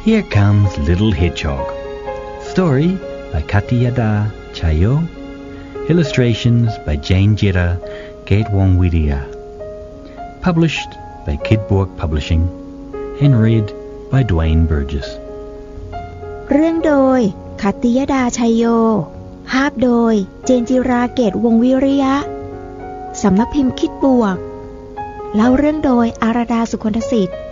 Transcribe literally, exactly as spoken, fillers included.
Here Comes Little Hedgehog. Story by Katyada Chayo. Illustrations by Jane Jetta, Gatewong-Widia. Published by Kidborg Publishing and read by Dwayne Burgess. เรื่องโดยคัตติยดาชัยโยภาพโดยเจนจิราเกตวงศ์วิริยะสำนักพิมพ์คิดบวกเล่าเรื่องโดยอาราดาสุคนทสิทธิ์